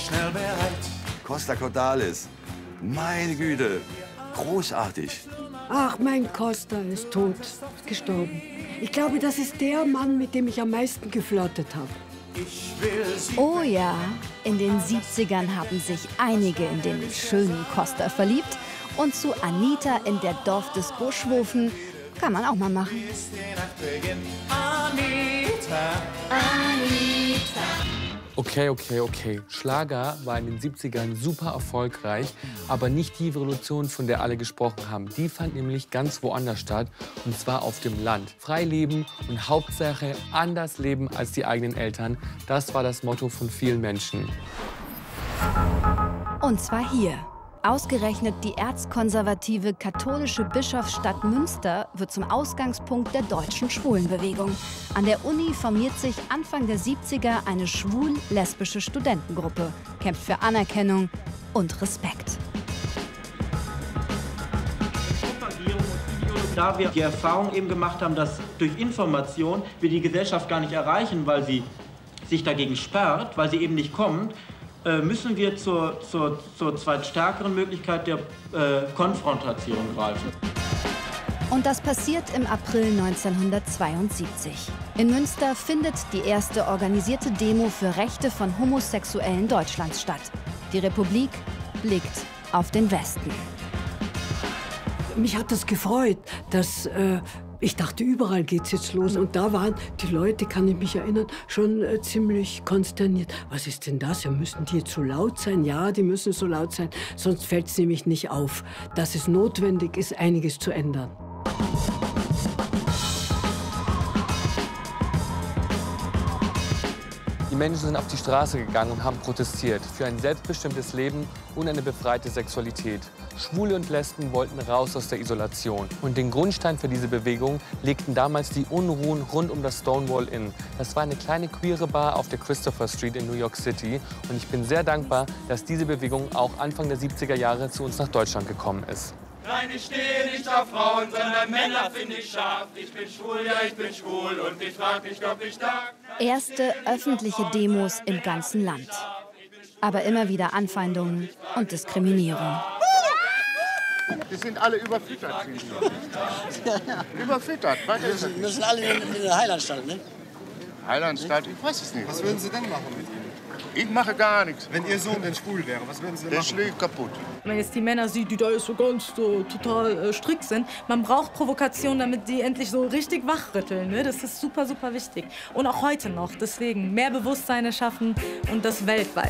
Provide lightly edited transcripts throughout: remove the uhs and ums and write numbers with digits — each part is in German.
schnell bereit. Costa Cordalis, meine Güte, großartig. Ach, mein Costa ist tot, gestorben. Ich glaube, das ist der Mann, mit dem ich am meisten geflirtet habe. Oh ja, in den 70ern haben sich einige in den schönen Costa verliebt. Und zu Anita in der Dorfdisco schwufen kann man auch mal machen. Okay. Schlager war in den 70ern super erfolgreich, aber nicht die Revolution, von der alle gesprochen haben. Die fand nämlich ganz woanders statt, und zwar auf dem Land. Frei leben und Hauptsache anders leben als die eigenen Eltern. Das war das Motto von vielen Menschen. Und zwar hier. Ausgerechnet die erzkonservative katholische Bischofsstadt Münster wird zum Ausgangspunkt der deutschen Schwulenbewegung. An der Uni formiert sich Anfang der 70er eine schwul-lesbische Studentengruppe, kämpft für Anerkennung und Respekt. Da wir die Erfahrung eben gemacht haben, dass durch Information wir die Gesellschaft gar nicht erreichen, weil sie sich dagegen sperrt, weil sie eben nicht kommt, müssen wir zur zweitstärkeren Möglichkeit der Konfrontation greifen. Und das passiert im April 1972. In Münster findet die erste organisierte Demo für Rechte von Homosexuellen Deutschlands statt. Die Republik blickt auf den Westen. Mich hat das gefreut, dass ich dachte, überall geht's jetzt los. Und da waren die Leute, kann ich mich erinnern, schon ziemlich konsterniert. Was ist denn das? Ja, müssen die jetzt so laut sein? Ja, die müssen so laut sein, sonst fällt es nämlich nicht auf, dass es notwendig ist, einiges zu ändern. Die Menschen sind auf die Straße gegangen und haben protestiert für ein selbstbestimmtes Leben und eine befreite Sexualität. Schwule und Lesben wollten raus aus der Isolation. Und den Grundstein für diese Bewegung legten damals die Unruhen rund um das Stonewall Inn. Das war eine kleine queere Bar auf der Christopher Street in New York City. Und ich bin sehr dankbar, dass diese Bewegung auch Anfang der 70er Jahre zu uns nach Deutschland gekommen ist. Nein, ich stehe nicht auf Frauen, sondern Männer finde ich scharf. Ich bin schwul, ja, ich bin schwul und ich frag mich, ob ich darf. Erste öffentliche Demos im ganzen Land. Aber immer wieder Anfeindungen und Diskriminierung. Die sind alle überfüttert. Überfüttert. Wir müssen alle in der Heilanstalt, ne? Heilanstalt? Ich weiß es nicht. Was würden Sie denn machen mit ihm? Ich mache gar nichts. Wenn Ihr Sohn denn schwul wäre, was würden Sie denn Der machen? schlägt kaputt. Wenn man jetzt die Männer sieht, die da jetzt so ganz total strikt sind, man braucht Provokation, damit die endlich so richtig wachrütteln. Ne? Das ist super, super wichtig. Und auch heute noch. Deswegen mehr Bewusstsein erschaffen und das weltweit.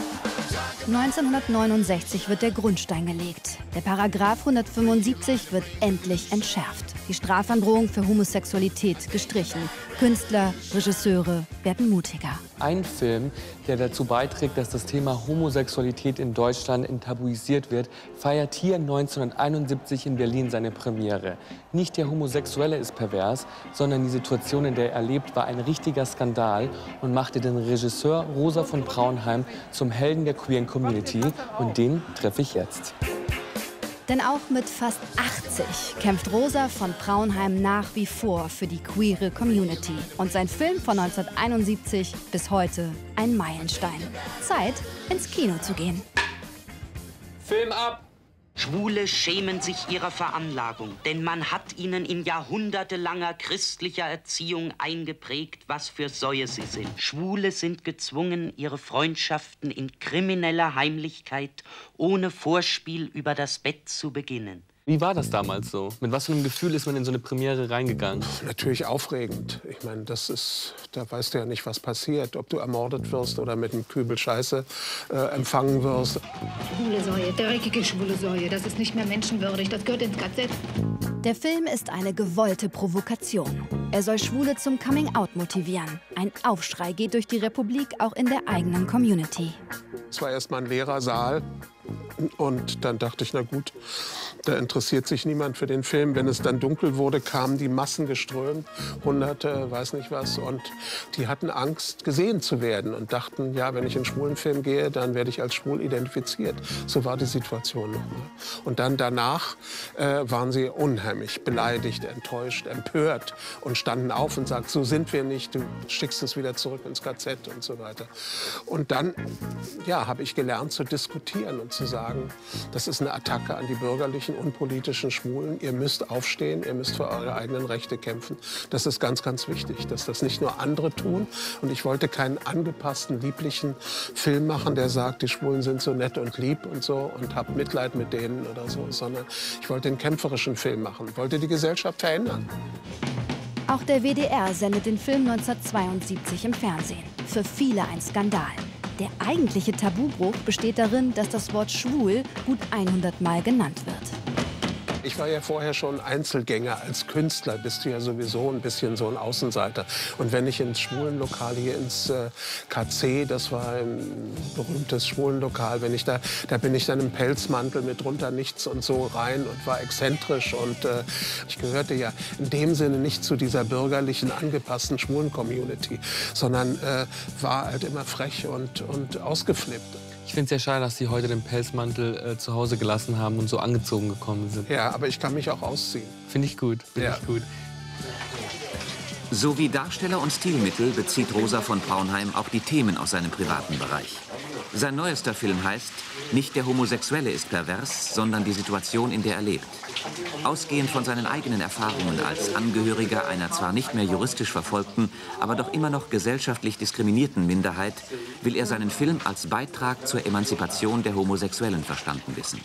1969 wird der Grundstein gelegt. Der Paragraph 175 wird endlich entschärft. Die Strafandrohung für Homosexualität gestrichen. Künstler, Regisseure werden mutiger. Ein Film, der dazu beiträgt, dass das Thema Homosexualität in Deutschland enttabuisiert wird, feiert hier 1971 in Berlin seine Premiere. Nicht der Homosexuelle ist pervers, sondern die Situation, in der er lebt, war ein richtiger Skandal und machte den Regisseur Rosa von Braunheim zum Helden der queeren Community. Und den treffe ich jetzt. Denn auch mit fast 80 kämpft Rosa von Braunheim nach wie vor für die queere Community. Und sein Film von 1971 bis heute ein Meilenstein. Zeit, ins Kino zu gehen. Film ab! Schwule schämen sich ihrer Veranlagung, denn man hat ihnen in jahrhundertelanger christlicher Erziehung eingeprägt, was für Säue sie sind. Schwule sind gezwungen, ihre Freundschaften in krimineller Heimlichkeit ohne Vorspiel über das Bett zu beginnen. Wie war das damals so? Mit was für einem Gefühl ist man in so eine Premiere reingegangen? Natürlich aufregend. Ich meine, da weißt du ja nicht, was passiert. Ob du ermordet wirst oder mit einem Kübel Scheiße empfangen wirst. Schwule Säue, dreckige schwule Säue, das ist nicht mehr menschenwürdig, das gehört ins KZ. Der Film ist eine gewollte Provokation. Er soll Schwule zum Coming-out motivieren. Ein Aufschrei geht durch die Republik, auch in der eigenen Community. Es war erst mal ein leerer Saal. Und dann dachte ich, na gut, Da interessiert sich niemand für den Film. Wenn es dann dunkel wurde, kamen die Massen geströmt, Hunderte, weiß nicht was. Und die hatten Angst, gesehen zu werden und dachten, ja, wenn ich in einen schwulen Film gehe, dann werde ich als schwul identifiziert. So war die Situation noch. Und dann danach waren sie unheimlich beleidigt, enttäuscht, empört und standen auf und sagten, so sind wir nicht, du schickst uns wieder zurück ins KZ und so weiter. Und dann ja, habe ich gelernt zu diskutieren und zu sagen, das ist eine Attacke an die bürgerlichen, unpolitischen Schwulen. Ihr müsst aufstehen, ihr müsst für eure eigenen Rechte kämpfen. Das ist ganz, ganz wichtig, dass das nicht nur andere tun. Und ich wollte keinen angepassten, lieblichen Film machen, der sagt, die Schwulen sind so nett und lieb und so und habt Mitleid mit denen oder so, sondern ich wollte einen kämpferischen Film machen, wollte die Gesellschaft verändern. Auch der WDR sendet den Film 1972 im Fernsehen. Für viele ein Skandal. Der eigentliche Tabubruch besteht darin, dass das Wort schwul gut 100 Mal genannt wird. Ich war ja vorher schon Einzelgänger. Als Künstler bist du ja sowieso ein bisschen so ein Außenseiter. Und wenn ich ins Schwulenlokal hier ins KC, das war ein berühmtes Schwulenlokal, wenn ich da bin ich dann im Pelzmantel mit drunter nichts und so rein und war exzentrisch. Und ich gehörte ja in dem Sinne nicht zu dieser bürgerlichen, angepassten Schwulen-Community, sondern war halt immer frech und ausgeflippt. Ich finde es sehr schade, dass Sie heute den Pelzmantel zu Hause gelassen haben und so angezogen gekommen sind. Ja, aber ich kann mich auch ausziehen. Finde ich gut, finde ich gut. So wie Darsteller und Stilmittel bezieht Rosa von Praunheim auch die Themen aus seinem privaten Bereich. Sein neuester Film heißt Nicht der Homosexuelle ist pervers, sondern die Situation, in der er lebt. Ausgehend von seinen eigenen Erfahrungen als Angehöriger einer zwar nicht mehr juristisch verfolgten, aber doch immer noch gesellschaftlich diskriminierten Minderheit, will er seinen Film als Beitrag zur Emanzipation der Homosexuellen verstanden wissen.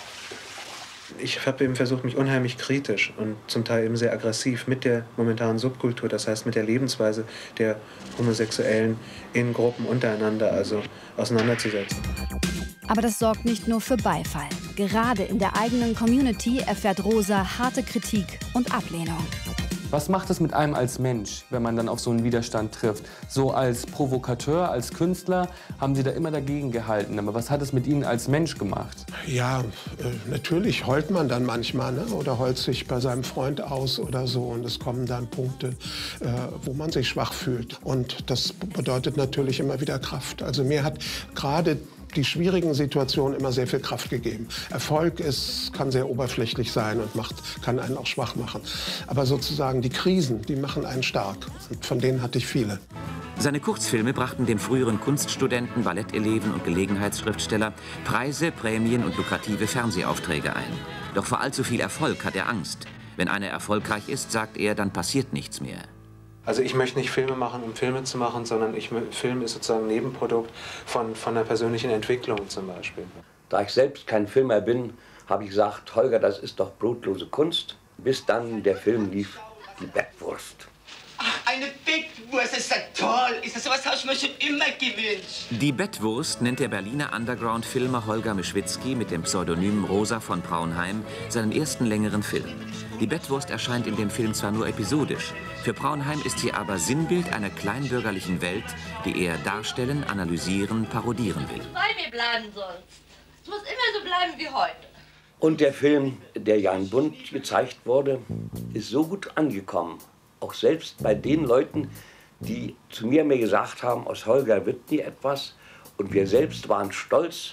Ich habe eben versucht, mich unheimlich kritisch und zum Teil eben sehr aggressiv mit der momentanen Subkultur, das heißt mit der Lebensweise der Homosexuellen in Gruppen untereinander, also auseinanderzusetzen. Aber das sorgt nicht nur für Beifall. Gerade in der eigenen Community erfährt Rosa harte Kritik und Ablehnung. Was macht es mit einem als Mensch, wenn man dann auf so einen Widerstand trifft? So als Provokateur, als Künstler haben Sie da immer dagegen gehalten. Aber was hat es mit Ihnen als Mensch gemacht? Ja, natürlich heult man dann manchmal, ne? Oder heult sich bei seinem Freund aus oder so. Und es kommen dann Punkte, wo man sich schwach fühlt. Und das bedeutet natürlich immer wieder Kraft. Also mir hat gerade die schwierigen Situationen immer sehr viel Kraft gegeben. Erfolg kann sehr oberflächlich sein und kann einen auch schwach machen. Aber sozusagen die Krisen, die machen einen stark. Und von denen hatte ich viele. Seine Kurzfilme brachten dem früheren Kunststudenten, Balletteleven und Gelegenheitsschriftsteller Preise, Prämien und lukrative Fernsehaufträge ein. Doch vor allzu viel Erfolg hat er Angst. Wenn einer erfolgreich ist, sagt er, dann passiert nichts mehr. Also ich möchte nicht Filme machen, um Filme zu machen, sondern Film ist sozusagen ein Nebenprodukt von der persönlichen Entwicklung zum Beispiel. Da ich selbst kein Filmer bin, habe ich gesagt, Holger, das ist doch brotlose Kunst. Bis dann der Film lief, Die Bettwurst. Ach, eine Bettwurst, ist ja toll. Ist das sowas, habe ich mir schon immer gewünscht. Die Bettwurst nennt der Berliner Underground-Filmer Holger Mischwitzki mit dem Pseudonym Rosa von Praunheim seinen ersten längeren Film. Die Bettwurst erscheint in dem Film zwar nur episodisch, für Praunheim ist sie aber Sinnbild einer kleinbürgerlichen Welt, die er darstellen, analysieren, parodieren will. Bei mir bleiben sonst. Es muss immer so bleiben wie heute. Und der Film, der ja in Bund gezeigt wurde, ist so gut angekommen. Auch selbst bei den Leuten, die zu mir gesagt haben, aus Holger wird nie etwas. Und wir selbst waren stolz,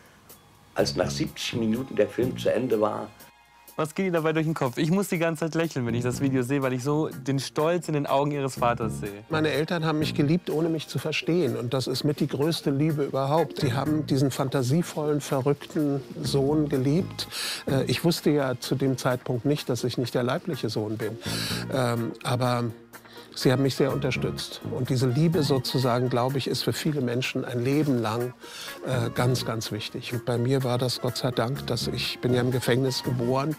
als nach 70 Minuten der Film zu Ende war. Was geht Ihnen dabei durch den Kopf? Ich muss die ganze Zeit lächeln, wenn ich das Video sehe, weil ich so den Stolz in den Augen Ihres Vaters sehe. Meine Eltern haben mich geliebt, ohne mich zu verstehen. Und das ist mit die größte Liebe überhaupt. Sie haben diesen fantasievollen, verrückten Sohn geliebt. Ich wusste ja zu dem Zeitpunkt nicht, dass ich nicht der leibliche Sohn bin. Aber sie haben mich sehr unterstützt. Und diese Liebe sozusagen, glaube ich, ist für viele Menschen ein Leben lang ganz, ganz wichtig. Und bei mir war das Gott sei Dank, dass ich bin ja im Gefängnis geboren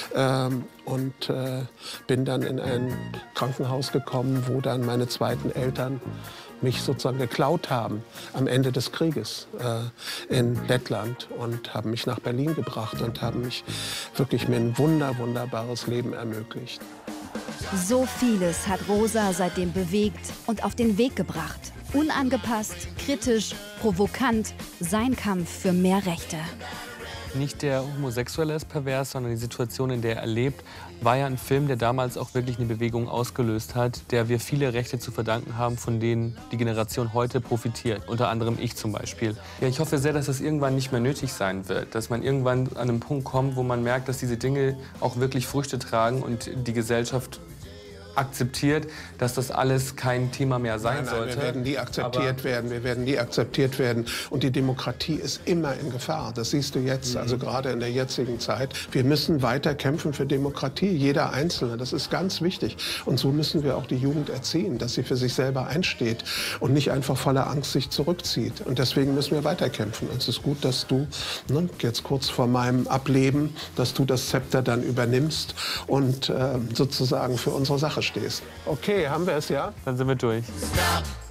und bin dann in ein Krankenhaus gekommen, wo dann meine zweiten Eltern mich sozusagen geklaut haben am Ende des Krieges in Lettland und haben mich nach Berlin gebracht und haben mich wirklich mir ein wunderbares Leben ermöglicht. So vieles hat Rosa seitdem bewegt und auf den Weg gebracht. Unangepasst, kritisch, provokant, sein Kampf für mehr Rechte. Nicht der Homosexuelle ist pervers, sondern die Situation, in der er lebt, war ja ein Film, der damals auch wirklich eine Bewegung ausgelöst hat, der wir viele Rechte zu verdanken haben, von denen die Generation heute profitiert. Unter anderem ich zum Beispiel. Ja, ich hoffe sehr, dass das irgendwann nicht mehr nötig sein wird. Dass man irgendwann an einen Punkt kommt, wo man merkt, dass diese Dinge auch wirklich Früchte tragen und die Gesellschaft akzeptiert, dass das alles kein Thema mehr sein sollte. Wir werden nie akzeptiert werden. Wir werden nie akzeptiert werden. Und die Demokratie ist immer in Gefahr. Das siehst du jetzt, also gerade in der jetzigen Zeit. Wir müssen weiter kämpfen für Demokratie, jeder Einzelne. Das ist ganz wichtig. Und so müssen wir auch die Jugend erziehen, dass sie für sich selber einsteht und nicht einfach voller Angst sich zurückzieht. Und deswegen müssen wir weiterkämpfen. Und es ist gut, dass du, jetzt kurz vor meinem Ableben, dass du das Zepter dann übernimmst und sozusagen für unsere Sache stehst. Okay, haben wir es, ja? Dann sind wir durch. Stop.